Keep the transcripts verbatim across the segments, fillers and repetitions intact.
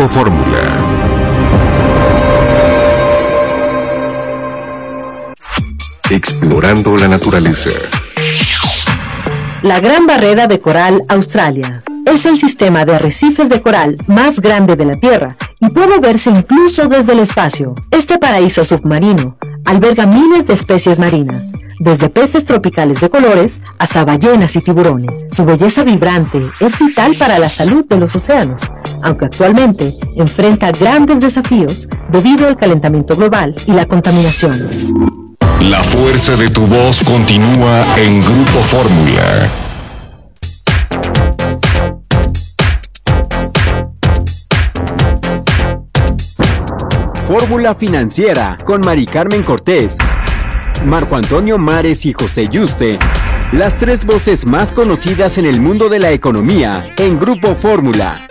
Grupo Fórmula. Explorando la naturaleza. La Gran Barrera de Coral Australia es el sistema de arrecifes de coral más grande de la Tierra y puede verse incluso desde el espacio. Este paraíso submarino alberga miles de especies marinas, desde peces tropicales de colores hasta ballenas y tiburones. Su belleza vibrante es vital para la salud de los océanos, aunque actualmente enfrenta grandes desafíos debido al calentamiento global y la contaminación. La fuerza de tu voz continúa en Grupo Fórmula. Fórmula Financiera con Mari Carmen Cortés, Marco Antonio Mares y José Yuste, las tres voces más conocidas en el mundo de la economía en Grupo Fórmula.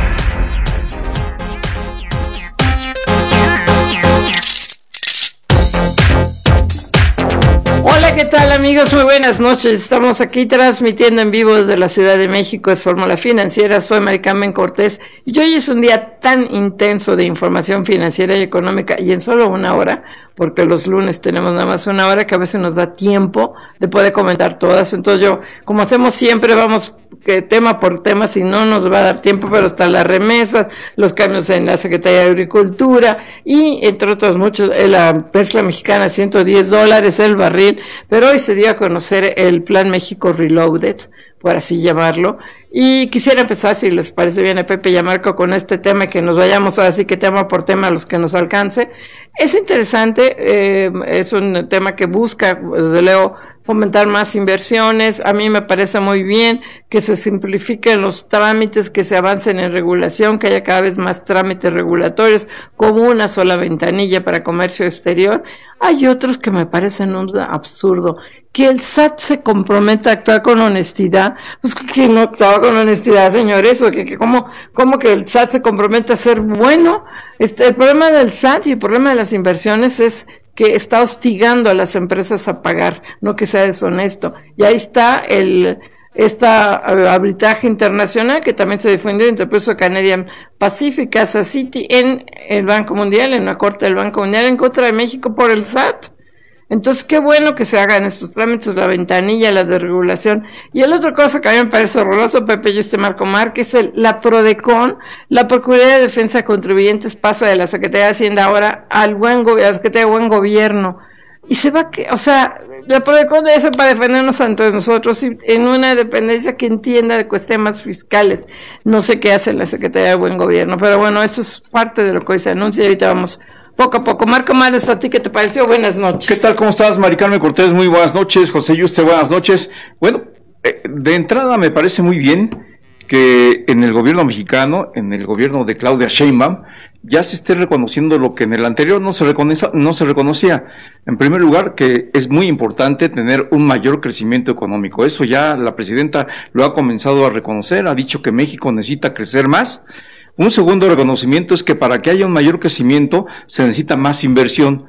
Hola, ¿qué tal amigos? Muy buenas noches. Estamos aquí transmitiendo en vivo desde la Ciudad de México. Es Fórmula Financiera. Soy Mari Carmen Cortés y hoy es un día tan intenso de información financiera y económica y en solo una hora, porque los lunes tenemos nada más una hora que a veces nos da tiempo de poder comentar todas. Entonces yo, como hacemos siempre, vamos que tema por tema, si no nos va a dar tiempo, pero hasta las remesas, los cambios en la Secretaría de Agricultura y entre otros muchos, la mezcla mexicana ciento diez dólares el barril, pero hoy se dio a conocer el Plan México Reloaded, por así llamarlo, y quisiera empezar, si les parece bien a Pepe y a Marco, con este tema, que nos vayamos así que tema por tema a los que nos alcance. Es interesante, eh, es un tema que busca, desde luego, fomentar más inversiones. A mí me parece muy bien que se simplifiquen los trámites, que se avancen en regulación, que haya cada vez más trámites regulatorios, como una sola ventanilla para comercio exterior. Hay otros que me parecen un absurdo, que el S A T se comprometa a actuar con honestidad. Pues que no actúa con honestidad, señores, o que, que cómo, cómo que el S A T se compromete a ser bueno. Este, el problema del S A T y el problema de las inversiones es que está hostigando a las empresas a pagar, no que sea deshonesto. Y ahí está el esta arbitraje internacional que también se difundió, interpuesto Canadian Pacific Asset City en el Banco Mundial, en la Corte del Banco Mundial, en contra de México por el S A T. Entonces, qué bueno que se hagan estos trámites, la ventanilla, la desregulación. Y la otra cosa que a mí me parece horroroso, Pepe y este Marco Márquez, es el, la PRODECON, la Procuraduría de Defensa de Contribuyentes, pasa de la Secretaría de Hacienda ahora al buen gobierno, a la Secretaría de Buen Gobierno. Y se va que, o sea, la PRODECON debe ser para defendernos ante nosotros y en una dependencia que entienda de temas fiscales. No sé qué hace la Secretaría de Buen Gobierno, pero bueno, eso es parte de lo que hoy se anuncia y ahorita vamos poco a poco. Marco Mares, ¿a ti qué te pareció? Buenas noches. ¿Qué tal? ¿Cómo estás, Mari Carmen Cortés? Muy buenas noches. José Yuste, buenas noches. Bueno, eh, de entrada me parece muy bien que en el gobierno mexicano, en el gobierno de Claudia Sheinbaum, ya se esté reconociendo lo que en el anterior no se reconoce, no se reconocía. En primer lugar, que es muy importante tener un mayor crecimiento económico. Eso ya la presidenta lo ha comenzado a reconocer, ha dicho que México necesita crecer más. Un segundo reconocimiento es que para que haya un mayor crecimiento se necesita más inversión.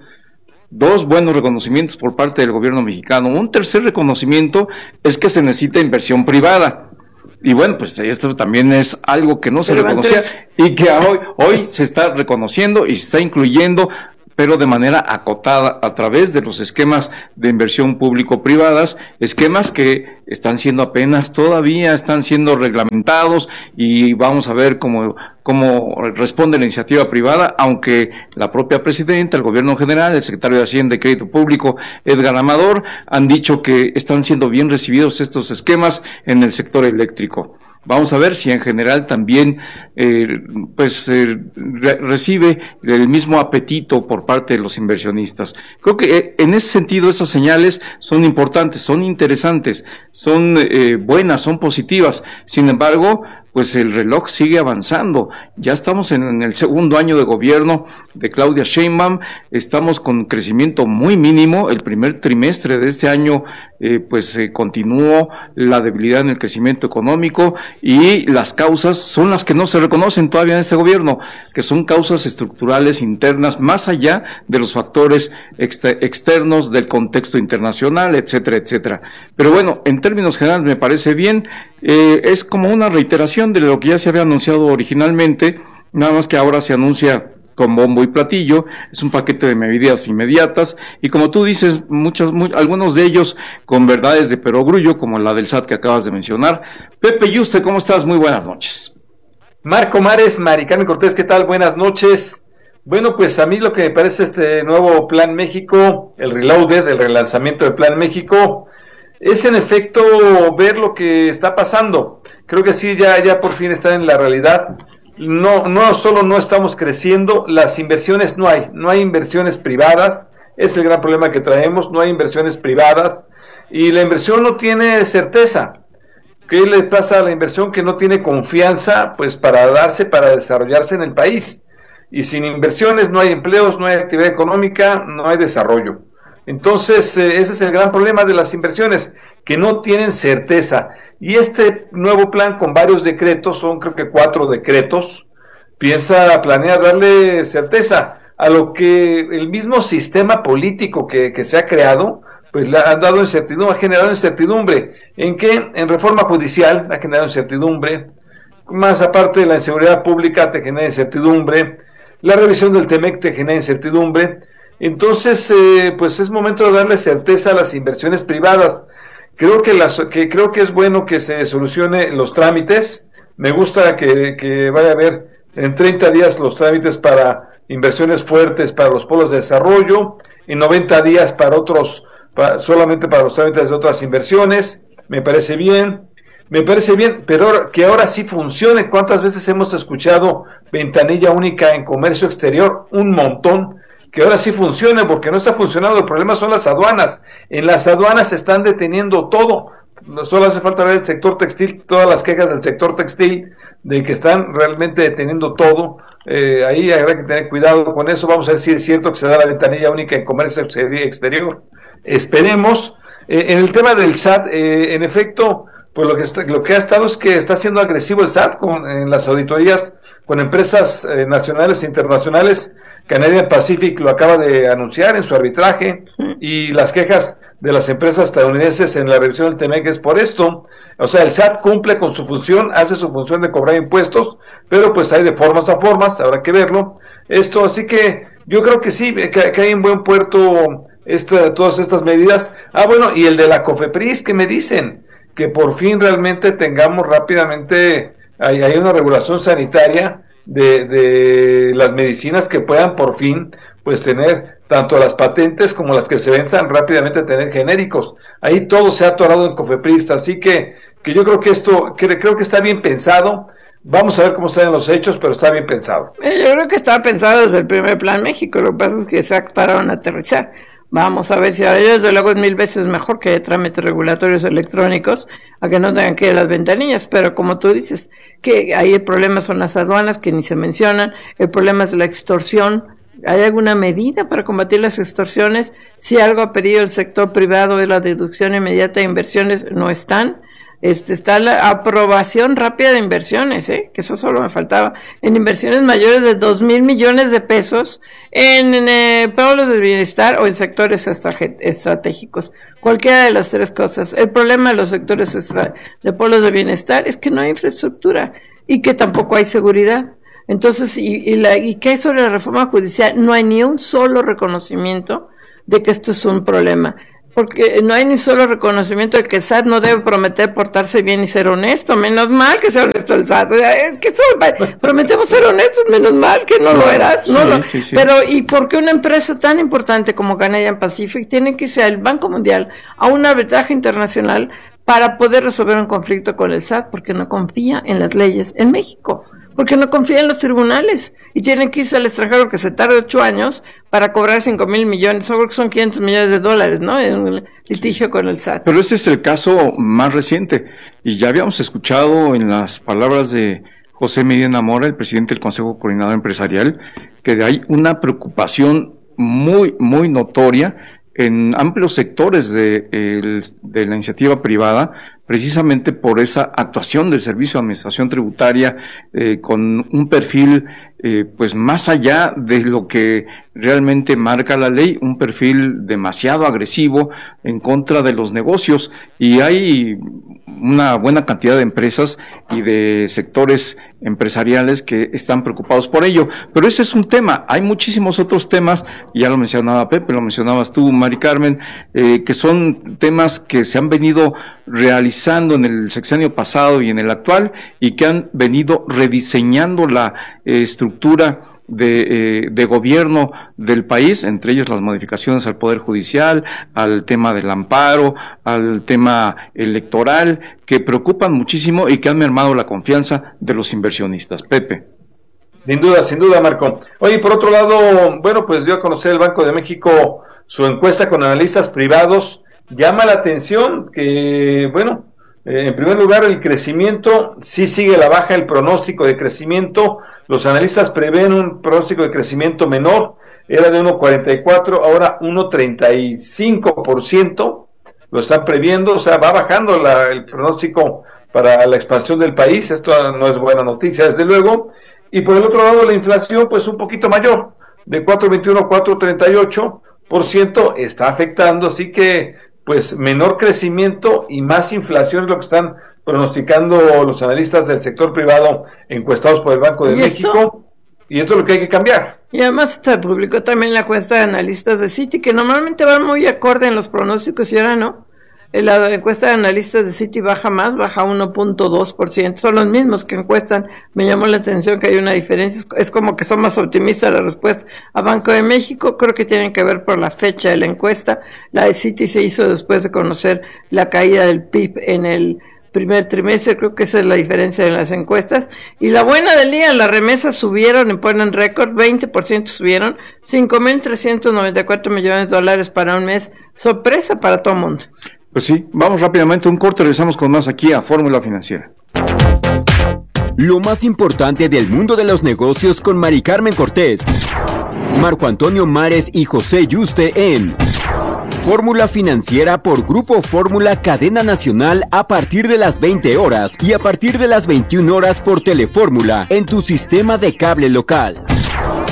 Dos buenos reconocimientos por parte del gobierno mexicano. Un tercer reconocimiento es que se necesita inversión privada. Y bueno, pues esto también es algo que no se Pero reconocía antes... y que hoy, hoy se está reconociendo y se está incluyendo, pero de manera acotada a través de los esquemas de inversión público-privadas, esquemas que están siendo apenas todavía, están siendo reglamentados y vamos a ver cómo, cómo responde la iniciativa privada, aunque la propia presidenta, el gobierno general, el secretario de Hacienda y Crédito Público, Edgar Amador, han dicho que están siendo bien recibidos estos esquemas en el sector eléctrico. Vamos a ver si en general también eh, pues eh, re- recibe el mismo apetito por parte de los inversionistas. Creo que eh, en ese sentido esas señales son importantes, son interesantes, son eh, buenas, son positivas. Sin embargo, pues el reloj sigue avanzando. Ya estamos en, en el segundo año de gobierno de Claudia Sheinbaum, estamos con crecimiento muy mínimo. El primer trimestre de este año eh, pues eh, continuó la debilidad en el crecimiento económico y las causas son las que no se reconocen todavía en este gobierno, que son causas estructurales internas más allá de los factores exter- externos del contexto internacional, etcétera, etcétera. Pero bueno, en términos generales me parece bien, eh, es como una reiteración de lo que ya se había anunciado originalmente, Nada más que ahora se anuncia con bombo y platillo, es un paquete de medidas inmediatas, y como tú dices, muchos, muy, algunos de ellos con verdades de perogrullo, como la del S A T que acabas de mencionar. Pepe Yuste, ¿cómo estás? Muy buenas noches. Marco Mares, Mari Carmen Cortés, ¿qué tal? Buenas noches. Bueno, pues a mí lo que me parece este nuevo Plan México, el Reloaded, el relanzamiento del Plan México, es en efecto ver lo que está pasando. Creo que sí, ya, ya por fin está en la realidad. No, no solo no estamos creciendo, las inversiones no hay, no hay inversiones privadas, es el gran problema que traemos, no hay inversiones privadas, y la inversión no tiene certeza. ¿Qué le pasa a la inversión? Que no tiene confianza, pues, para darse, para desarrollarse en el país, y sin inversiones no hay empleos, no hay actividad económica, no hay desarrollo. Entonces, eh, ese es el gran problema de las inversiones, que no tienen certeza. Y este nuevo plan con varios decretos, son creo que cuatro decretos, piensa, planea darle certeza a lo que el mismo sistema político que, que se ha creado, pues le ha dado incertidumbre, ha generado incertidumbre. ¿En qué? En reforma judicial ha generado incertidumbre, más aparte de la inseguridad pública te genera incertidumbre, la revisión del TEMEC te genera incertidumbre. Entonces, eh, pues es momento de darle certeza a las inversiones privadas. Creo que, las, que creo que es bueno que se solucione los trámites. Me gusta que, que vaya a haber en treinta días los trámites para inversiones fuertes para los polos de desarrollo, en noventa días para otros, para, solamente para los trámites de otras inversiones. Me parece bien, me parece bien, pero que ahora sí funcione. ¿Cuántas veces hemos escuchado ventanilla única en comercio exterior? Un montón. Que ahora sí funcione, porque no está funcionando. El problema son las aduanas. En las aduanas se están deteniendo todo. Solo hace falta ver el sector textil, todas las quejas del sector textil, de que están realmente deteniendo todo. Eh, ahí habrá que tener cuidado con eso. Vamos a ver si es cierto que se da la ventanilla única en comercio exterior. Esperemos. Eh, en el tema del S A T, eh, en efecto, pues lo que, está, lo que ha estado es que está siendo agresivo el S A T con, en las auditorías con empresas eh, nacionales e internacionales. Canadian Pacific lo acaba de anunciar en su arbitraje, y las quejas de las empresas estadounidenses en la revisión del TEMEC es por esto. O sea, el S A T cumple con su función, hace su función de cobrar impuestos, pero pues hay de formas a formas, habrá que verlo. Esto, así que yo creo que sí, que, que hay en buen puerto esta, todas estas medidas. Ah, bueno, y el de la COFEPRIS, que me dicen que por fin realmente tengamos rápidamente, hay, hay una regulación sanitaria De, de las medicinas que puedan por fin pues tener tanto las patentes como las que se venzan rápidamente, tener genéricos. Ahí todo se ha atorado en COFEPRIS, así que, que yo creo que esto, que, creo que está bien pensado. Vamos a ver cómo están los hechos, pero está bien pensado. Yo creo que estaba pensado desde el primer Plan México, lo que pasa es que se tardaron a aterrizar. Vamos a ver si a ellos, desde luego, es mil veces mejor que trámites regulatorios electrónicos, a que no tengan que ir a las ventanillas, pero como tú dices, que ahí el problema son las aduanas, que ni se mencionan, el problema es la extorsión. ¿Hay alguna medida para combatir las extorsiones? Si algo ha pedido el sector privado es la deducción inmediata de inversiones, no están. Este, está la aprobación rápida de inversiones, ¿eh? Que eso solo me faltaba, en inversiones mayores de dos mil millones de pesos en, en eh, pueblos del bienestar o en sectores estratégicos, cualquiera de las tres cosas. El problema de los sectores extra, de pueblos del bienestar es que no hay infraestructura y que tampoco hay seguridad. Entonces, y, y, la, y ¿qué hay sobre la reforma judicial? No hay ni un solo reconocimiento de que esto es un problema. Porque no hay ni solo reconocimiento de que el S A T no debe prometer portarse bien y ser honesto. Menos mal que sea honesto el S A T. Es que solo prometemos ser honestos, menos mal que no lo eras. No, sí, lo, sí, sí. Pero, ¿y por qué una empresa tan importante como Canadian Pacific tiene que irse al Banco Mundial a un arbitraje internacional para poder resolver un conflicto con el S A T? Porque no confía en las leyes en México. Porque no confía en los tribunales y tienen que irse al extranjero, que se tarde ocho años para cobrar cinco mil millones, o creo que son quinientos millones de dólares, ¿no? En un litigio con el S A T. Pero ese es el caso más reciente, y ya habíamos escuchado en las palabras de José Medina Mora, el presidente del Consejo Coordinador Empresarial, que hay una preocupación muy, muy notoria en amplios sectores de, el, de la iniciativa privada precisamente por esa actuación del Servicio de Administración Tributaria eh, con un perfil eh, pues más allá de lo que realmente marca la ley, un perfil demasiado agresivo en contra de los negocios, y hay una buena cantidad de empresas y de sectores empresariales que están preocupados por ello, pero ese es un tema. Hay muchísimos otros temas, ya lo mencionaba Pepe, lo mencionabas tú, Mari Carmen, eh, que son temas que se han venido realizando en el sexenio pasado y en el actual, y que han venido rediseñando la eh, estructura de, eh, de gobierno del país, entre ellos las modificaciones al Poder Judicial, al tema del amparo, al tema electoral, que preocupan muchísimo y que han mermado la confianza de los inversionistas. Pepe. Sin duda, sin duda, Marco. Oye, por otro lado, bueno, pues dio a conocer el Banco de México su encuesta con analistas privados. Llama la atención que, bueno, Eh, en primer lugar, el crecimiento sí sigue la baja, el pronóstico de crecimiento. Los analistas prevén un pronóstico de crecimiento menor, era de uno coma cuarenta y cuatro, ahora uno coma treinta y cinco por ciento, lo están previendo, o sea, va bajando la, el pronóstico para la expansión del país. Esto no es buena noticia, desde luego. Y por el otro lado, la inflación, pues un poquito mayor, de cuatro coma veintiuno a cuatro coma treinta y ocho por ciento, está afectando, así que pues menor crecimiento y más inflación es lo que están pronosticando los analistas del sector privado encuestados por el Banco de México, y esto es lo que hay que cambiar. Y además se publicó también la encuesta de analistas de Citi, que normalmente van muy acorde en los pronósticos y ahora no. La encuesta de analistas de Citi baja más, baja uno punto dos por ciento, son los mismos que encuestan. Me llamó la atención que hay una diferencia, es como que son más optimistas la respuesta a Banco de México. Creo que tienen que ver por la fecha de la encuesta. La de Citi se hizo después de conocer la caída del P I B en el primer trimestre, creo que esa es la diferencia en las encuestas. Y la buena del día, las remesas subieron y ponen récord, veinte por ciento subieron, cinco mil trescientos noventa y cuatro millones de dólares para un mes, sorpresa para todo el mundo. Pues sí, vamos rápidamente a un corte, regresamos con más aquí a Fórmula Financiera. Lo más importante del mundo de los negocios con Mari Carmen Cortés, Marco Antonio Mares y José Yuste en Fórmula Financiera por Grupo Fórmula Cadena Nacional a partir de las veinte horas y a partir de las veintiuna horas por Telefórmula en tu sistema de cable local.